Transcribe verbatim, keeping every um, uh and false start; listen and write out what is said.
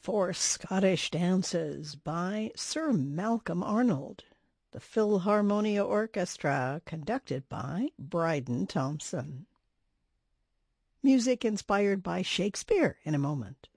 Four Scottish Dances by Sir Malcolm Arnold. The Philharmonia Orchestra, conducted by Bryden Thompson. Music inspired by Shakespeare in a moment.